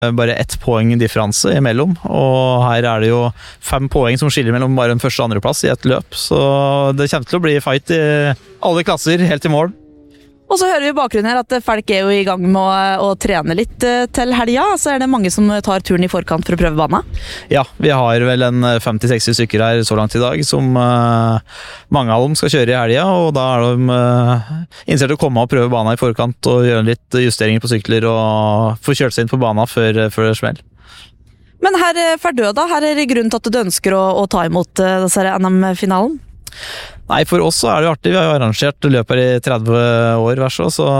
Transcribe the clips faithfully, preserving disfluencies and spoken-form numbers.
bare ett poeng differanse imellom, og her er det jo fem poeng som skiller mellom bare en første og andre plass i et løp, så det kommer til å bli fight i alle klasser helt i mål. Og så hører vi i bakgrunnen her at folk er jo i gang med å, å trene litt til helga, så er det mange som tar turen i forkant for å prøve banen. Ja, vi har vel en femti seksti stykker her så langt i dag, som uh, mange av dem skal kjøre i helga, og da er de uh, innstilt å komme og prøve banen i forkant og gjøre litt justeringer på sykler og få kjørt seg inn på banen før, før det smell. Men her for døda, her er det grunn til at du ønsker å, å ta imot uh, disse N M-finalen? Nei, for oss så er det jo artig. Vi har jo arrangert løp her i tretti år, hver så, så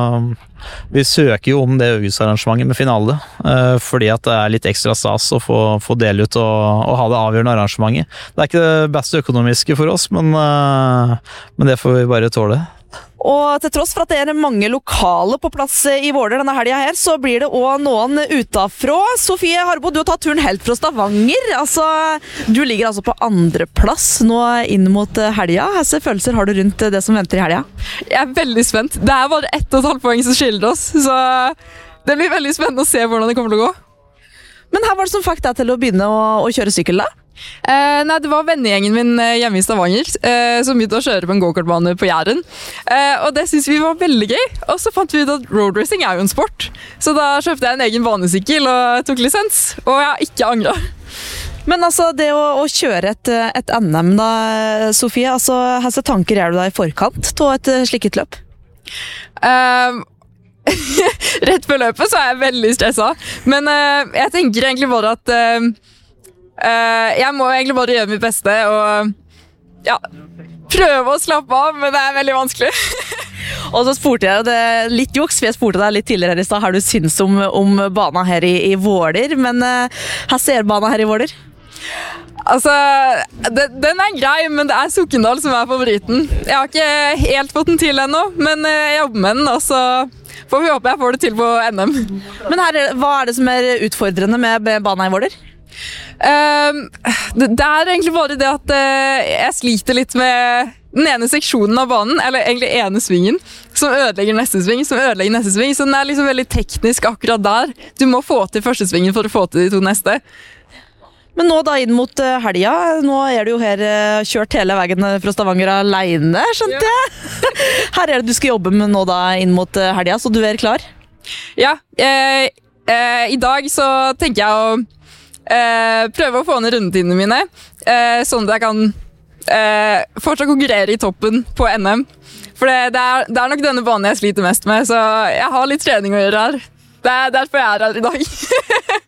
vi søker jo om det øvelsesarrangementet med finale, fordi at det er litt ekstra stas å få, få dele ut og, og ha det avgjørende arrangementet. Det er ikke det beste økonomiske for oss, men, men det får vi bare tåle. Og til tross for at det er mange lokale på plass i Våler denne helga her, så blir det også noen utenfra. Sofie Harbo, du har tatt turen helt fra Stavanger. Altså, du ligger altså på andre plass nå inn mot helga. Hvilke følelser har du rundt det som venter i helga? Jeg er veldig spent. Det er bare ett og et halvt poeng som skiller oss, så det blir veldig spennende å se hvordan det kommer til å gå. Men her var det som fikk deg til å begynne å, å kjøre sykkel da? Eh, nei, det var vennegjengen min hjemme i Stavanger eh, som begynte å kjøre på en go-kartbane på Jæren. Eh, og det synes vi var veldig gøy. Og så fant vi ut at roadracing er jo en sport. Så da kjøpte jeg en egen banesykkel og tok lisens. Og jeg har ikke angret. Men altså, det å, å kjøre et, et N M da, Sofie, altså, hvilke tanker er du da i forkant til et slikt løp? Eh, rett før løpet så er jeg veldig stresset. Men eh, jeg tenker egentlig bare at eh, Uh, jeg må egentlig bare gjøre mitt beste og ja, prøve å slappe av, men det er veldig vanskelig. Og så spurte jeg det litt juks, for jeg spurte deg litt tidligere her i sted, har du syns om, om banen her i, i Våler, men uh, her ser banen her i Våler? Altså, det, den er grei, men det er Sokndal som er favoritten. Jeg har ikke helt fått den til ennå, men uh, jeg jobber med den, og så får vi håpe jeg får det til på N M. Men her, hva er det som er utfordrende med, med banen i Våler? Um, det, det er egentlig bare det at uh, jeg sliter litt med den ene seksjonen av banen, eller egentlig ene svingen, som ødelegger neste sving, som ødelegger neste sving, så den er liksom veldig teknisk akkurat der. Du må få til første svingen for å få til de to neste. Men nå da inn mot uh, helga, nå er du jo her uh, kjørt hele veien fra Stavanger alene, skjønte ja. jeg? Her er det du skal jobbe med nå da inn mot uh, helga, så du er klar? Ja, uh, uh, i dag så tenker jeg å Uh, prøve å få ned rundetidene mine, uh, sånn at jeg kan uh, fortsatt konkurrere i toppen på N M. For det, det, er, det er nok denne banen jeg sliter mest med, så jeg har litt trening å gjøre her. Det er derfor jeg er her i dag.